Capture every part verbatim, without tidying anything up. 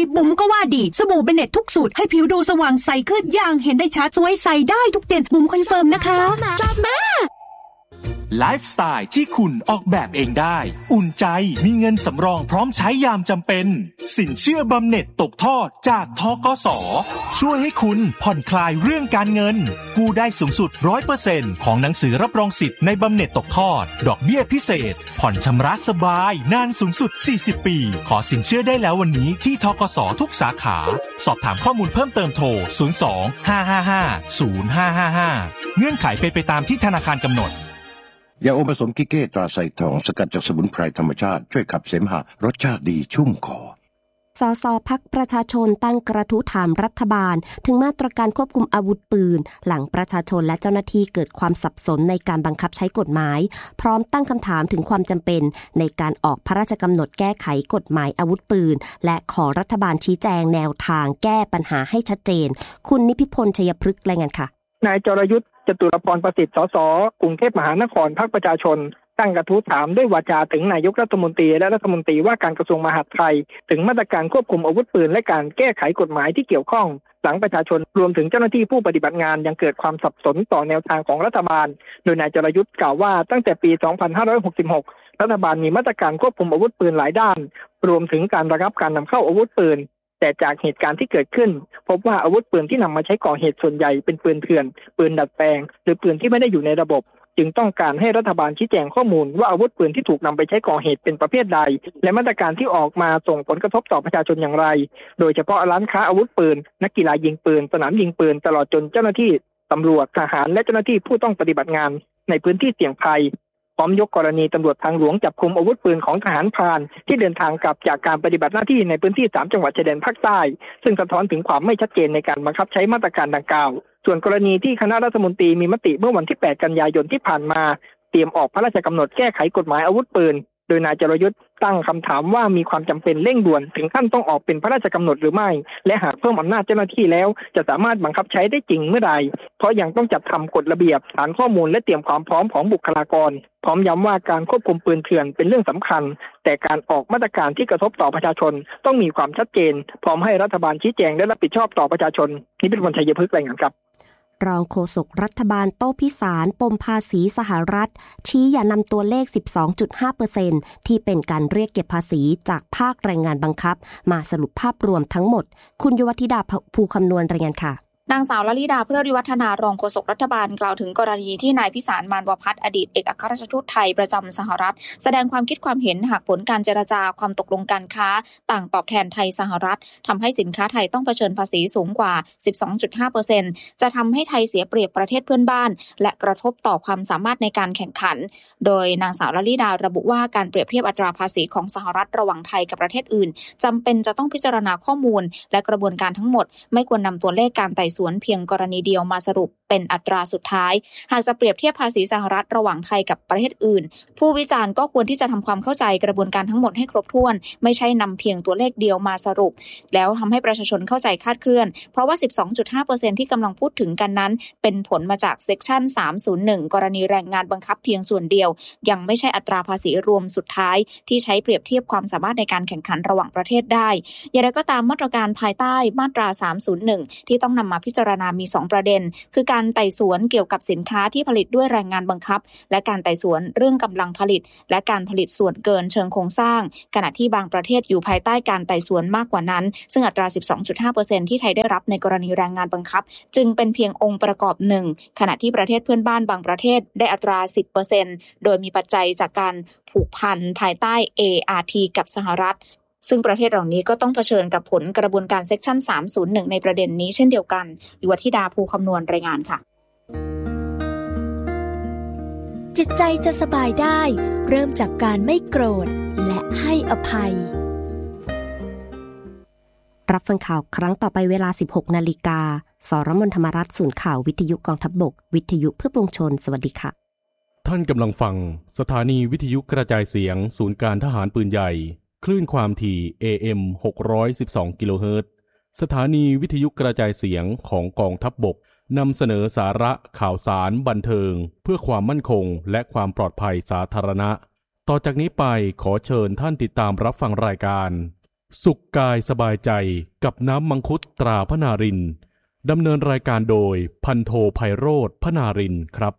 บุ๋มก็ว่าดีสบู่เบเน็ตทุกสูตรให้ผิวดูสว่างใสขึ้นอย่างเห็นได้ชัดสวยใสได้ทุกเดือนบุ๋มคอนเฟิร์มนะคะจอบมาไลฟ์สไตล์ที่คุณออกแบบเองได้อุ่นใจมีเงินสำรองพร้อมใช้ยามจำเป็นสินเชื่อบำเหน็จตกทอดจากธกส.ช่วยให้คุณผ่อนคลายเรื่องการเงินกู้ได้สูงสุด ร้อยเปอร์เซ็นต์ ของหนังสือรับรองสิทธิ์ในบำเหน็จตกทอดดอกเบี้ยพิเศษผ่อนชำระสบายนานสูงสุดสี่สิบปีขอสินเชื่อได้แล้ววันนี้ที่ธกส.ทุกสาขาสอบถามข้อมูลเพิ่มเติมโทรศูนย์ สอง ห้า ห้า ห้า ศูนย์ ห้า ห้า ห้าเงื่อนไขเป็นไปตามที่ธนาคารกำหนดยาอมผสมกิเก้ตราไซทองสกัดจากสมุนไพรธรรมชาติช่วยขับเสมหะรสชาติดีชุ่มคอสสพรรคประชาชนตั้งกระทู้ถามรัฐบาลถึงมาตรการควบคุมอาวุธปืนหลังประชาชนและเจ้าหน้าที่เกิดความสับสนในการบังคับใช้กฎหมายพร้อมตั้งคำถามถึงความจำเป็นในการออกพระราชกำหนดแก้ไขกฎหมายอาวุธปืนและขอรัฐบาลชี้แจงแนวทางแก้ปัญหาให้ชัดเจนคุณนิพิพลชัยพฤกษ์รายงานค่ะนายจรยุทธจตุรพรประสิทธิ์สสกรุงเทพมหานครพรรคประชาชนตั้งกระทู้ถามด้วยวาจาถึงนายกรัฐมนตรีและรัฐมนตรีว่าการกระทรวงมหาดไทยถึงมาตรการควบคุมอาวุธปืนและการแก้ไขกฎหมายที่เกี่ยวข้องหลังประชาชนรวมถึงเจ้าหน้าที่ผู้ปฏิบัติงานยังเกิดความสับสนต่อแนวทางของรัฐบาลโดยนายจรยุทธกล่าวว่าตั้งแต่ปี สองพันห้าร้อยหกสิบหก รัฐบาลมีมาตรการควบคุมอาวุธปืนหลายด้านรวมถึงการระงับการนำเข้าอาวุธปืนแต่จากเหตุการณ์ที่เกิดขึ้นพบว่าอาวุธปืนที่นำมาใช้ก่อเหตุส่วนใหญ่เป็นปืนเถื่อนปืนดัดแปลงหรือปืนที่ไม่ได้อยู่ในระบบจึงต้องการให้รัฐบาลชี้แจงข้อมูลว่าอาวุธปืนที่ถูกนำไปใช้ก่อเหตุเป็นประเภทใดและมาตรการที่ออกมาส่งผลกระทบต่อประชาชนอย่างไรโดยเฉพาะร้านค้าอาวุธปืนนักกีฬายิงปืนสนามยิงปืนตลอดจนเจ้าหน้าที่ตำรวจทหารและเจ้าหน้าที่ผู้ต้องปฏิบัติงานในพื้นที่เสี่ยงภัยพร้อมยกกรณีตำรวจทางหลวงจับกุมอาวุธปืนของทหารพรานที่เดินทางกลับจากการปฏิบัติหน้าที่ในพื้นที่สามจังหวัดชายแดนภาคใต้ซึ่งสะท้อนถึงความไม่ชัดเจนในการบังคับใช้มาตรการดังกล่าวส่วนกรณีที่คณะรัฐมนตรีมีมติเมื่อวันที่แปดกันยายนที่ผ่านมาเตรียมออกพระราชกำหนดแก้ไขกฎหมายอาวุธปืนโดยนายจรยุทธ์ตั้งคำถามว่ามีความจำเป็นเร่งด่วนถึงขั้นต้องออกเป็นพระราชกำหนดหรือไม่และหากเพิ่มอำนาจเจ้าหน้าที่แล้วจะสามารถบังคับใช้ได้จริงเมื่อใดเพราะยังต้องจัดทำกฎระเบียบฐานข้อมูลและเตรียมความพร้อมของบุคลากรพร้อมย้ำว่าการควบคุมปืนเถื่อนเป็นเรื่องสำคัญแต่การออกมาตรการที่กระทบต่อประชาชนต้องมีความชัดเจนพร้อมให้รัฐบาลชี้แจงและรับผิดชอบต่อประชาชนนี่เป็นวันชัยพฤกษ์รายงานครับรองโฆษกรัฐบาลโต้พิสารปมภาษีสหรัฐชี้อย่านำตัวเลข สิบสองจุดห้าเปอร์เซ็นต์ ที่เป็นการเรียกเก็บภาษีจากภาคแรงงานบังคับมาสรุปภาพรวมทั้งหมดคุณยุวธิดาภูคำนวณรายงานค่ะนางสาวลลิดาเพื่อริวัฒนารองโฆษกรัฐบาลกล่าวถึงกรณีที่นายพิสารมานวพัฒน์อดีตเอกอัครราชทูตไทยประจำสหรัฐแสดงความคิดความเห็นหากผลการเจรจาความตกลงการค้าต่างตอบแทนไทยสหรัฐทำให้สินค้าไทยต้องเผชิญภาษีสูงกว่า สิบสองจุดห้าเปอร์เซ็นต์ จะทำให้ไทยเสียเปรียบประเทศเพื่อนบ้านและกระทบต่อความสามารถในการแข่งขันโดยนางสาวลลิดาระบุว่าการเปรียบเทียบอัตราภาษีของสหรัฐระหว่างไทยกับประเทศอื่นจำเป็นจะต้องพิจารณาข้อมูลและกระบวนการทั้งหมดไม่ควรนำตัวเลขการไต่สวนเพียงกรณีเดียวมาสรุปเป็นอัตราสุดท้ายหากจะเปรียบเทียบภาษีสหรัฐระหว่างไทยกับประเทศอื่นผู้วิจารณ์ก็ควรที่จะทำความเข้าใจกระบวนการทั้งหมดให้ครบถ้วนไม่ใช่นำเพียงตัวเลขเดียวมาสรุปแล้วทำให้ประชาชนเข้าใจคลาดเคลื่อนเพราะว่า สิบสองจุดห้าเปอร์เซ็นต์ ที่กำลังพูดถึงกันนั้นเป็นผลมาจากเซกชันสามศูนย์หนึ่งกรณีแรงงานบังคับเพียงส่วนเดียวยังไม่ใช่อัตราภาษีรวมสุดท้ายที่ใช้เปรียบเทียบความสามารถในการแข่งขันระหว่างประเทศได้อย่างไรก็ตามมาตรการภายใต้มาตราสามศูนย์หนึ่งที่ต้องนำมาพิจารณามีสองประเด็นคือการไต่สวนเกี่ยวกับสินค้าที่ผลิตด้วยแรงงานบังคับและการไต่สวนเรื่องกำลังผลิตและการผลิตส่วนเกินเชิงโครงสร้างขณะที่บางประเทศอยู่ภายใต้การไต่สวนมากกว่านั้นซึ่งอัตรา สิบสองจุดห้าเปอร์เซ็นต์ ที่ไทยได้รับในกรณีแรงงานบังคับจึงเป็นเพียงองค์ประกอบหนึ่งขณะที่ประเทศเพื่อนบ้านบางประเทศได้อัตรา สิบเปอร์เซ็นต์ โดยมีปัจจัยจากการผูกพันภายใต้ เอ อาร์ ที กับสหรัฐซึ่งประเทศเหล่านี้ก็ต้องเผชิญกับผลกระบวนการเซกชันสามศูนย์หนึ่งในประเด็นนี้เช่นเดียวกันยุวธิดาภูคำนวณรายงานค่ะจิตใจจะสบายได้เริ่มจากการไม่โกรธและให้อภัยรับฟังข่าวครั้งต่อไปเวลา สิบหกนาฬิกา สรมนธรรมรัฐศูนย์ข่าววิทยุกองทัพบกวิทยุเพื่อปวงชนสวัสดีค่ะท่านกำลังฟังสถานีวิทยุกระจายเสียงศูนย์การทหารปืนใหญ่คลื่นความถี่ เอ เอ็ม หกร้อยสิบสอง กิโลเฮิรตซ์สถานีวิทยุกระจายเสียงของกองทัพบกนำเสนอสาระข่าวสารบันเทิงเพื่อความมั่นคงและความปลอดภัยสาธารณะต่อจากนี้ไปขอเชิญท่านติดตามรับฟังรายการสุขกายสบายใจกับน้ำมังคุดตราพนารินดำเนินรายการโดยพันโทไพโรจน์พนารินครับ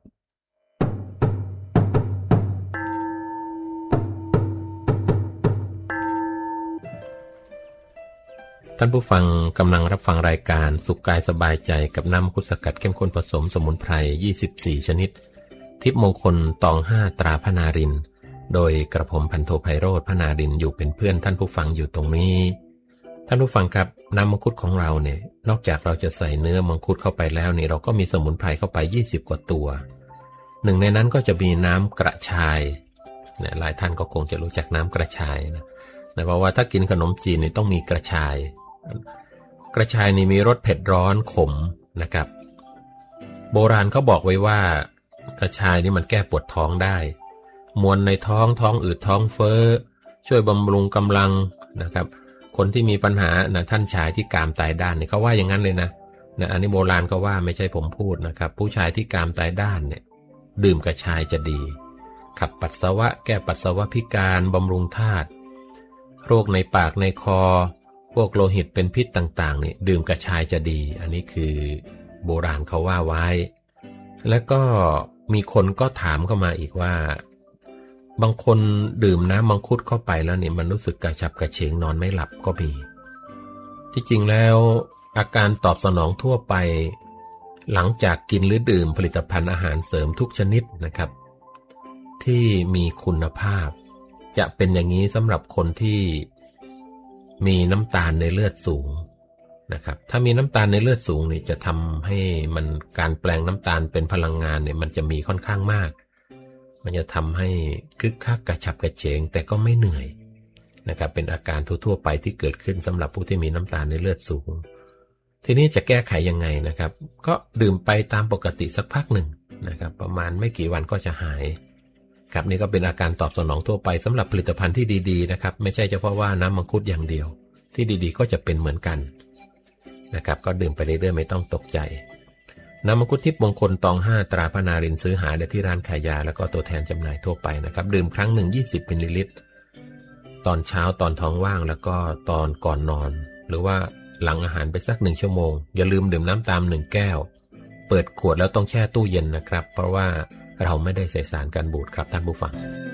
ท่านผู้ฟังกำลังรับฟังรายการสุขกายสบายใจกับน้ำมังคุดสกัดเข้มข้นผสมสมุนไพรยี่สิบสี่ชนิดทิพย์มงคลตองห้าตราพนารินโดยกระผมพันโทไพโรจน์พนารินอยู่เป็นเพื่อนท่านผู้ฟังอยู่ตรงนี้ท่านผู้ฟังครับน้ำมังคุดของเราเนี่ยนอกจากเราจะใส่เนื้อมังคุดเข้าไปแล้วนี่เราก็มีสมุนไพรเข้าไปยี่สิบกว่าตัวหนึ่งในนั้นก็จะมีน้ำกระชายเนี่ยหลายท่านก็คงจะรู้จักน้ำกระชายนะนะเพราะว่าถ้ากินขนมจีนนี่ต้องมีกระชายกระชายนี่มีรสเผ็ดร้อนขมนะครับโบราณเขาบอกไว้ว่ากระชายนี่มันแก้ปวดท้องได้มวลในท้องท้องอืดท้องเฟ้อช่วยบำรุงกำลังนะครับคนที่มีปัญหานะท่านชายที่กามตายด้านเนี่ยเขาว่าอย่างนั้นเลยนะนะอันนี้โบราณเขาว่าไม่ใช่ผมพูดนะครับผู้ชายที่กามตายด้านเนี่ยดื่มกระชายจะดีขับปัสสาวะแก้ปัสสาวะพิการบำรุงธาตุโรคในปากในคอพวกโลหิตเป็นพิษต่างๆนี่ดื่มกระชายจะดีอันนี้คือโบราณเขาว่าไว้แล้วก็มีคนก็ถามเข้ามาอีกว่าบางคนดื่มน้ำมังคุดเข้าไปแล้วเนี่ยมันรู้สึกกระฉับกระเฉงนอนไม่หลับก็มีที่จริงแล้วอาการตอบสนองทั่วไปหลังจากกินหรือดื่มผลิตภัณฑ์อาหารเสริมทุกชนิดนะครับที่มีคุณภาพจะเป็นอย่างนี้สำหรับคนที่มีน้ำตาลในเลือดสูงนะครับถ้ามีน้ำตาลในเลือดสูงนี่จะทำให้มันการแปลงน้ำตาลเป็นพลังงานเนี่ยมันจะมีค่อนข้างมากมันจะทำให้คึกคักกระฉับกระเฉงแต่ก็ไม่เหนื่อยนะครับเป็นอาการทั่วๆไปที่เกิดขึ้นสำหรับผู้ที่มีน้ำตาลในเลือดสูงทีนี้จะแก้ไขยังไงนะครับก็ดื่มไปตามปกติสักพักหนึ่งนะครับประมาณไม่กี่วันก็จะหายครับนี่ก็เป็นอาการตอบสนองทั่วไปสำหรับผลิตภัณฑ์ที่ดีๆนะครับไม่ใช่เฉพาะว่าน้ำมังคุดอย่างเดียวที่ดีๆก็จะเป็นเหมือนกันนะครับก็ดื่มไปเรื่อยๆไม่ต้องตกใจน้ำมังคุดทิพย์มงคลตองห้าตราพนารินซื้อหาได้ที่ร้านขายยาแล้วก็ตัวแทนจำหน่ายทั่วไปนะครับดื่มครั้งหนึ่งยี่สิบมิลลิลิตรตอนเช้าตอนท้องว่างแล้วก็ตอนก่อนนอนหรือว่าหลังอาหารไปสักหนึ่งชั่วโมงอย่าลืมดื่มน้ำตามหนึ่งแก้วเปิดขวดแล้วต้องแช่ตู้เย็นนะครับเพราะว่าเราไม่ได้ใส่สารกันบูดครับท่านผู้ฟัง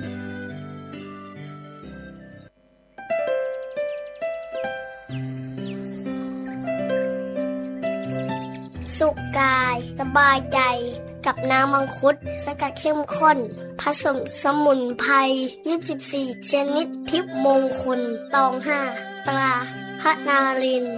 สุขกายสบายใจกับน้ำมังคุดสกัดเข้มข้นผสมสมุนไพรยี่สิบสี่ชนิดทิพย์มงคลตองห้าตราพนาริน